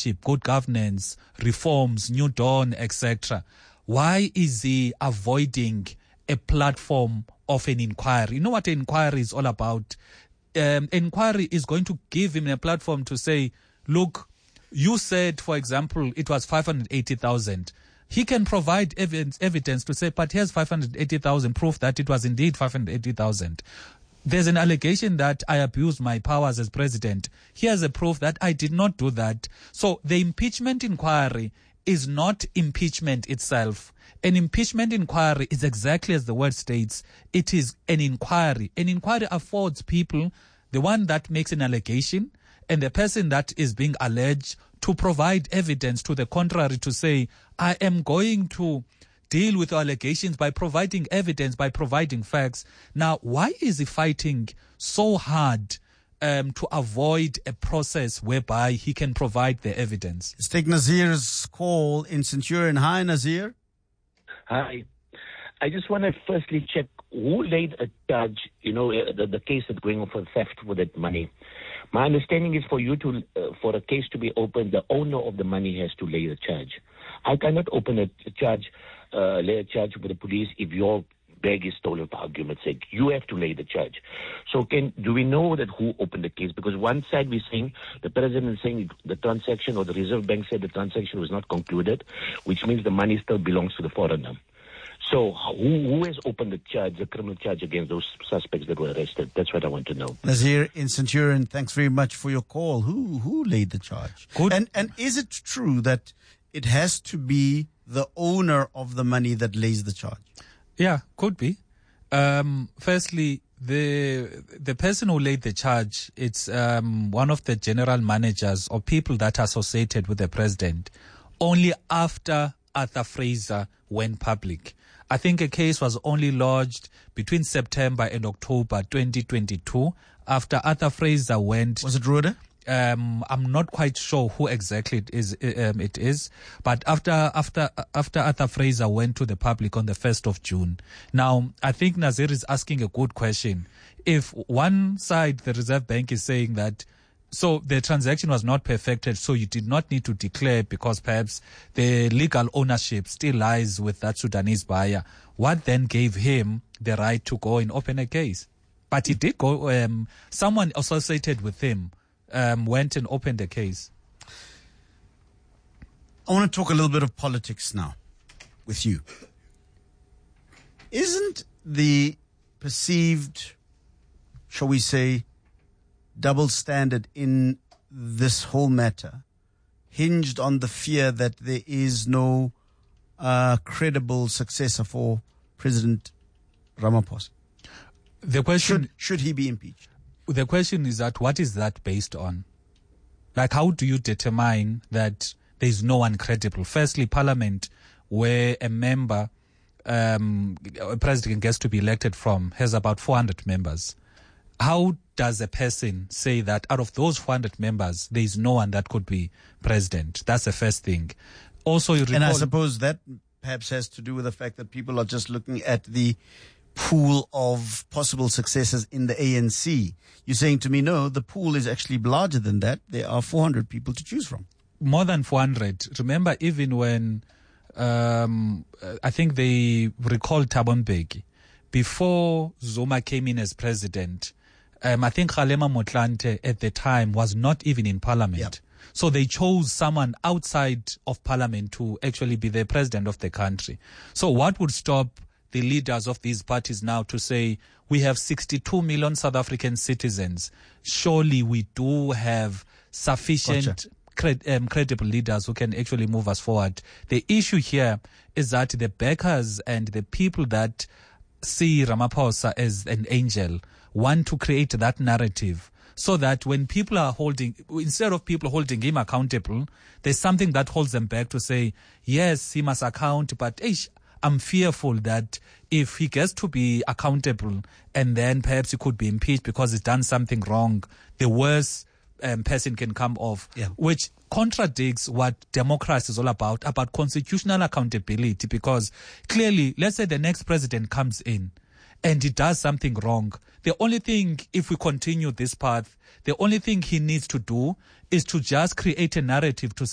leadership, good governance, reforms, New Dawn, etc. Why is he avoiding a platform of an inquiry? You know what an inquiry is all about? Inquiry is going to give him a platform to say, look, you said, for example, it was 580,000. He can provide evidence to say, but here's 580,000, proof that it was indeed 580,000. There's an allegation that I abused my powers as president. Here's a proof that I did not do that. So the impeachment inquiry is not impeachment itself. An impeachment inquiry is exactly as the word states. It is an inquiry. An inquiry affords people, the one that makes an allegation and the person that is being alleged, to provide evidence to the contrary, to say, I am going to deal with allegations by providing evidence, by providing facts. Now, why is he fighting so hard to avoid a process whereby he can provide the evidence? Let's take Nazir's call in Centurion. Hi, Nazir. Hi. I just want to firstly check who laid a charge, the case that's going on for theft for that money. My understanding is for a case to be opened, the owner of the money has to lay the charge. I cannot open lay a charge with the police if your bag is stolen, for argument's sake. You have to lay the charge. So do we know that who opened the case? Because one side we're saying, the president is saying the transaction, or the Reserve Bank said the transaction was not concluded, which means the money still belongs to the foreigner. So who has opened the criminal charge against those suspects that were arrested? That's what I want to know. Nazir in Centurion, thanks very much for your call. Who laid the charge? Good. And is it true that it has to be the owner of the money that lays the charge? Yeah, could be. Firstly, the person who laid the charge, it's one of the general managers or people that are associated with the president, only after Arthur Fraser went public. I think a case was only lodged between September and October 2022 after Arthur Fraser went. Was it Rhoda? I'm not quite sure who exactly it is, but after Arthur Fraser went to the public on the 1st of June. Now, I think Nazir is asking a good question. If one side, the Reserve Bank, is saying that so the transaction was not perfected, so you did not need to declare because perhaps the legal ownership still lies with that Sudanese buyer, what then gave him the right to go and open a case? But he did go, someone associated with him went and opened a case. I want to talk a little bit of politics now with you. Isn't the perceived, shall we say, double standard in this whole matter hinged on the fear that there is no credible successor for President Ramaphosa? The question should he be impeached? The question is that what is that based on? Like, how do you determine that there is no one credible? Firstly, Parliament, where a member, a president gets to be elected from, has about 400 members. How does a person say that out of those 400 members, there is no one that could be president? That's the first thing. Also, and I suppose that perhaps has to do with the fact that people are just looking at the pool of possible successors in the ANC. You're saying to me, no, the pool is actually larger than that. There are 400 people to choose from. More than 400. Remember, even when I think they recalled Thabo Mbeki, before Zuma came in as president, I think Kgalema Motlanthe at the time was not even in parliament. Yep. So they chose someone outside of parliament to actually be the president of the country. So what would stop the leaders of these parties now to say, we have 62 million South African citizens. Surely we do have sufficient credible leaders who can actually move us forward. The issue here is that the backers and the people that see Ramaphosa as an angel want to create that narrative so that when people are instead of people holding him accountable, there's something that holds them back to say, yes, he must account, but I'm fearful that if he gets to be accountable and then perhaps he could be impeached because he's done something wrong, the worst person can come off, which contradicts what democracy is all about constitutional accountability. Because clearly, let's say the next president comes in and he does something wrong. The only thing, if we continue this path, the only thing he needs to do is to just create a narrative to